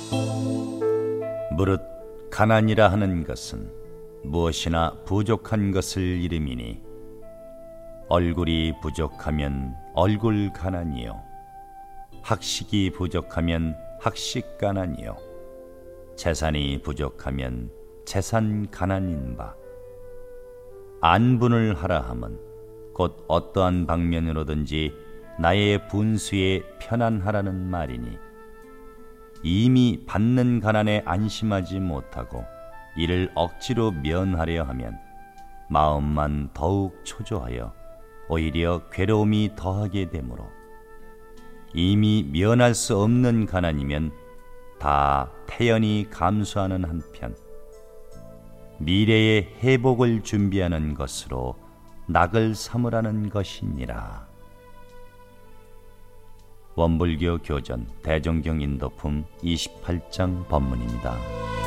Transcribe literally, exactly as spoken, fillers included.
무릇 가난이라 하는 것은 무엇이나 부족한 것을 이름이니 얼굴이 부족하면 얼굴 가난이요 학식이 부족하면 학식 가난이요 재산이 부족하면 재산 가난인 바 안분을 하라 함은 곧 어떠한 방면으로든지 나의 분수에 편안하라는 말이니 이미 받는 가난에 안심하지 못하고 이를 억지로 면하려 하면 마음만 더욱 초조하여 오히려 괴로움이 더하게 되므로 이미 면할 수 없는 가난이면 다 태연히 감수하는 한편 미래의 회복을 준비하는 것으로 낙을 삼으라는 것이니라. 원불교 교전 대종경 인도품 이십팔 장 법문입니다.